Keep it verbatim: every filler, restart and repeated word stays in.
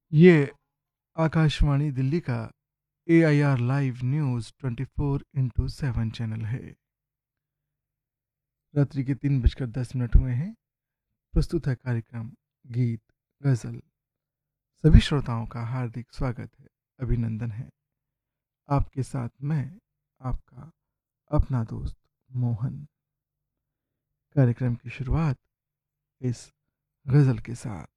ये आकाशवाणी दिल्ली का ए I R live news twenty four into seven channel है। रात्रि के तीन बजकर दस मिनट हुए हैं। प्रस्तुत है कार्यक्रम गीत गज़ल। सभी श्रोताओं का हार्दिक स्वागत है, अभिनंदन है। आपके साथ मैं आपका अपना दोस्त मोहन। कार्यक्रम की शुरुआत इस गज़ल के साथ।